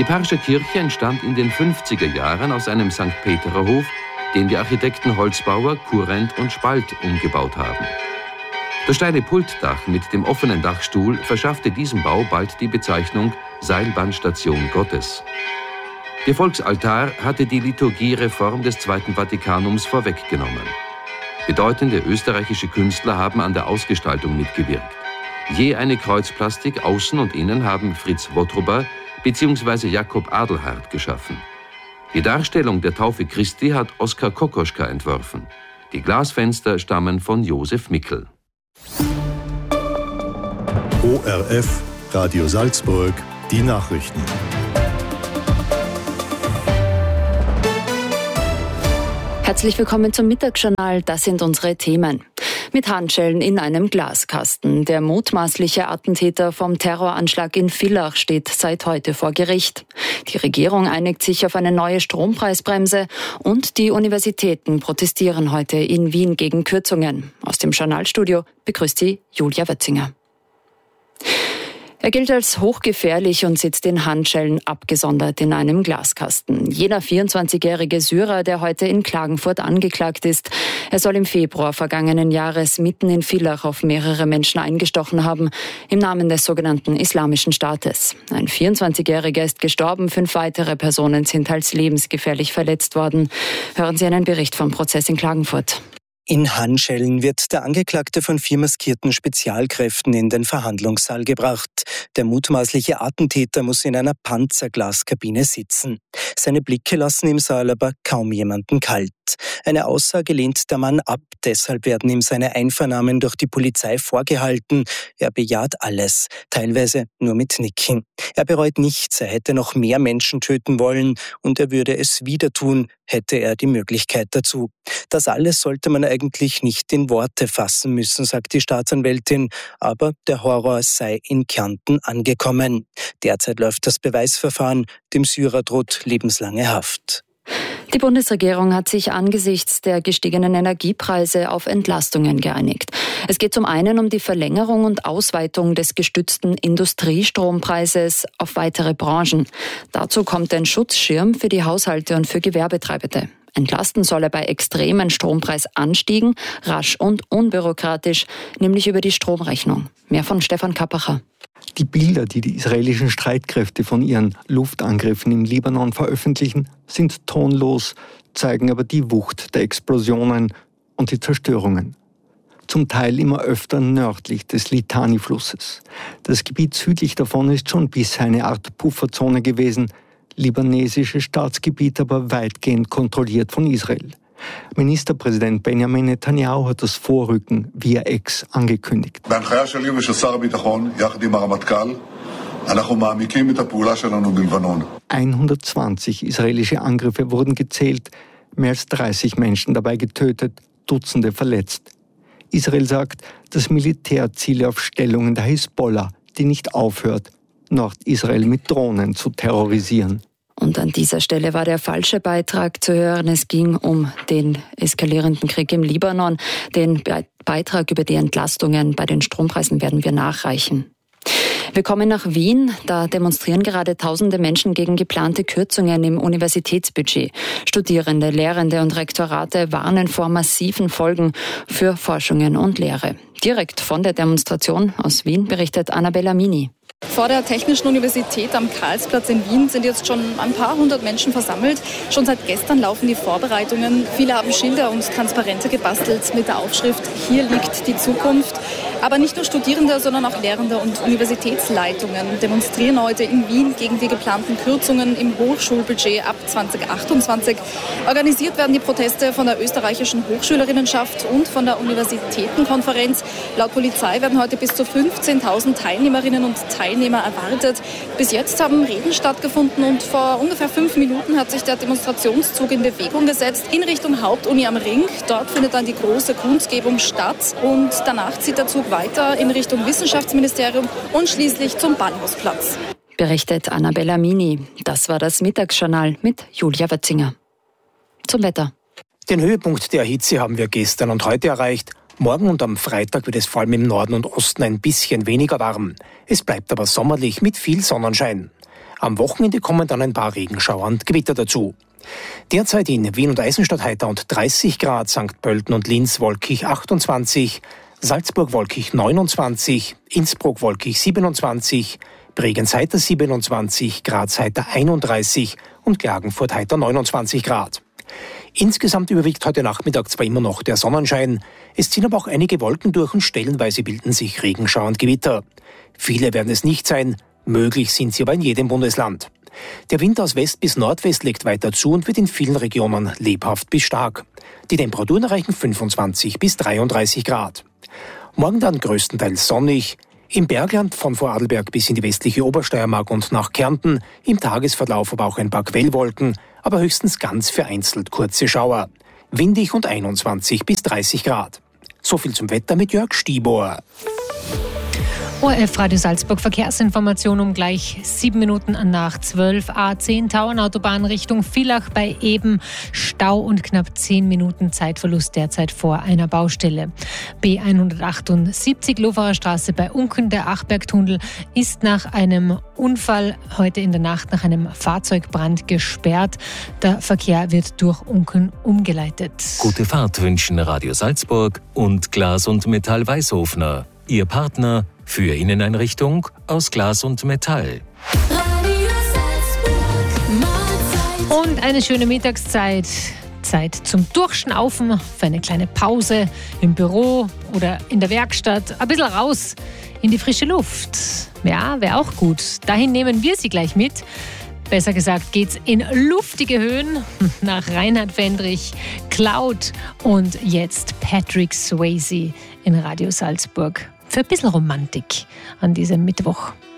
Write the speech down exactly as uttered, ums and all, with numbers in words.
Die Parscher Kirche entstand in den fünfziger Jahren aus einem Sankt Peterer Hof, den die Architekten Holzbauer, Kurrent und Spalt umgebaut haben. Das steile Pultdach mit dem offenen Dachstuhl verschaffte diesem Bau bald die Bezeichnung Seilbahnstation Gottes. Der Volksaltar hatte die Liturgiereform des Zweiten Vatikanums vorweggenommen. Bedeutende österreichische Künstler haben an der Ausgestaltung mitgewirkt. Je eine Kreuzplastik außen und innen haben Fritz Wotrober bzw. Jakob Adelhard geschaffen. Die Darstellung der Taufe Christi hat Oskar Kokoschka entworfen. Die Glasfenster stammen von Josef Mickel. O R F, Radio Salzburg, die Nachrichten. Herzlich willkommen zum Mittagsjournal. Das sind unsere Themen. Mit Handschellen in einem Glaskasten. Der mutmaßliche Attentäter vom Terroranschlag in Villach steht seit heute vor Gericht. Die Regierung einigt sich auf eine neue Strompreisbremse und die Universitäten protestieren heute in Wien gegen Kürzungen. Aus dem Journalstudio begrüßt sie Julia Wötzinger. Er gilt als hochgefährlich und sitzt in Handschellen abgesondert in einem Glaskasten. Jener vierundzwanzigjährige Syrer, der heute in Klagenfurt angeklagt ist. Er soll im Februar vergangenen Jahres mitten in Villach auf mehrere Menschen eingestochen haben, im Namen des sogenannten Islamischen Staates. Ein vierundzwanzigjähriger ist gestorben, fünf weitere Personen sind als lebensgefährlich verletzt worden. Hören Sie einen Bericht vom Prozess in Klagenfurt. In Handschellen wird der Angeklagte von vier maskierten Spezialkräften in den Verhandlungssaal gebracht. Der mutmaßliche Attentäter muss in einer Panzerglaskabine sitzen. Seine Blicke lassen im Saal aber kaum jemanden kalt. Eine Aussage lehnt der Mann ab, deshalb werden ihm seine Einvernahmen durch die Polizei vorgehalten. Er bejaht alles, teilweise nur mit Nicken. Er bereut nichts, er hätte noch mehr Menschen töten wollen und er würde es wieder tun, hätte er die Möglichkeit dazu. Das alles sollte man eigentlich nicht in Worte fassen müssen, sagt die Staatsanwältin, aber der Horror sei in Kärnten angekommen. Derzeit läuft das Beweisverfahren, dem Syrer droht lebenslange Haft. Die Bundesregierung hat sich angesichts der gestiegenen Energiepreise auf Entlastungen geeinigt. Es geht zum einen um die Verlängerung und Ausweitung des gestützten Industriestrompreises auf weitere Branchen. Dazu kommt ein Schutzschirm für die Haushalte und für Gewerbetreibende. Entlasten soll er bei extremen Strompreisanstiegen, rasch und unbürokratisch, nämlich über die Stromrechnung. Mehr von Stefan Kappacher. Die Bilder, die die israelischen Streitkräfte von ihren Luftangriffen im Libanon veröffentlichen, sind tonlos, zeigen aber die Wucht der Explosionen und die Zerstörungen. Zum Teil immer öfter nördlich des Litani-Flusses. Das Gebiet südlich davon ist schon bisher eine Art Pufferzone gewesen, libanesische Staatsgebiet aber weitgehend kontrolliert von Israel. Ministerpräsident Benjamin Netanyahu hat das Vorrücken via Ex angekündigt. hundertzwanzig israelische Angriffe wurden gezählt, mehr als dreißig Menschen dabei getötet, Dutzende verletzt. Israel sagt, das Militär ziele auf Stellungen der Hisbollah, die nicht aufhört, Nordisrael mit Drohnen zu terrorisieren. Und an dieser Stelle war der falsche Beitrag zu hören. Es ging um den eskalierenden Krieg im Libanon. Den Be- Beitrag über die Entlastungen bei den Strompreisen werden wir nachreichen. Wir kommen nach Wien. Da demonstrieren gerade tausende Menschen gegen geplante Kürzungen im Universitätsbudget. Studierende, Lehrende und Rektorate warnen vor massiven Folgen für Forschungen und Lehre. Direkt von der Demonstration aus Wien berichtet Annabella Mini. Vor der Technischen Universität am Karlsplatz in Wien sind jetzt schon ein paar hundert Menschen versammelt. Schon seit gestern laufen die Vorbereitungen. Viele haben Schilder und Transparente gebastelt mit der Aufschrift „Hier liegt die Zukunft“. Aber nicht nur Studierende, sondern auch Lehrende und Universitätsleitungen demonstrieren heute in Wien gegen die geplanten Kürzungen im Hochschulbudget ab zwanzig achtundzwanzig. Organisiert werden die Proteste von der österreichischen Hochschülerinnenschaft und von der Universitätenkonferenz. Laut Polizei werden heute bis zu fünfzehntausend Teilnehmerinnen und Teilnehmer erwartet. Bis jetzt haben Reden stattgefunden und vor ungefähr fünf Minuten hat sich der Demonstrationszug in Bewegung gesetzt in Richtung Hauptuni am Ring. Dort findet dann die große Kundgebung statt und danach zieht der Zug weiter in Richtung Wissenschaftsministerium und schließlich zum Bahnhofsplatz. Berichtet Annabella Mini. Das war das Mittagsjournal mit Julia Wötzinger. Zum Wetter. Den Höhepunkt der Hitze haben wir gestern und heute erreicht. Morgen und am Freitag wird es vor allem im Norden und Osten ein bisschen weniger warm. Es bleibt aber sommerlich mit viel Sonnenschein. Am Wochenende kommen dann ein paar Regenschauer und Gewitter dazu. Derzeit in Wien und Eisenstadt heiter und dreißig Grad, Sankt Pölten und Linz wolkig achtundzwanzig, Salzburg wolkig neunundzwanzig, Innsbruck wolkig siebenundzwanzig, Bregenz heiter siebenundzwanzig, Graz heiter einunddreißig und Klagenfurt heiter neunundzwanzig Grad. Insgesamt überwiegt heute Nachmittag zwar immer noch der Sonnenschein, es ziehen aber auch einige Wolken durch und stellenweise bilden sich Regenschauer und Gewitter. Viele werden es nicht sein, möglich sind sie aber in jedem Bundesland. Der Wind aus West bis Nordwest legt weiter zu und wird in vielen Regionen lebhaft bis stark. Die Temperaturen erreichen fünfundzwanzig bis dreiunddreißig Grad. Morgen dann größtenteils sonnig. Im Bergland von Vorarlberg bis in die westliche Obersteiermark und nach Kärnten, im Tagesverlauf aber auch ein paar Quellwolken, aber höchstens ganz vereinzelt kurze Schauer. Windig und einundzwanzig bis dreißig Grad. So viel zum Wetter mit Jörg Stiebohr. O R F Radio Salzburg Verkehrsinformation um gleich sieben Minuten nach zwölf. A zehn Tauernautobahn Richtung Villach bei Eben. Stau und knapp zehn Minuten Zeitverlust derzeit vor einer Baustelle. B hundertachtundsiebzig Lofacher Straße bei Unken. Der Achbergtunnel ist nach einem Unfall heute in der Nacht nach einem Fahrzeugbrand gesperrt. Der Verkehr wird durch Unken umgeleitet. Gute Fahrt wünschen Radio Salzburg und Glas und Metall Weißhofner. Ihr Partner für Inneneinrichtung aus Glas und Metall. Und eine schöne Mittagszeit. Zeit zum Durchschnaufen, für eine kleine Pause im Büro oder in der Werkstatt. Ein bisschen raus in die frische Luft. Ja, wäre auch gut. Dahin nehmen wir Sie gleich mit. Besser gesagt geht's in luftige Höhen nach Reinhard Fendrich, Cloud und jetzt Patrick Swayze in Radio Salzburg. Für ein bisschen Romantik an diesem Mittwoch.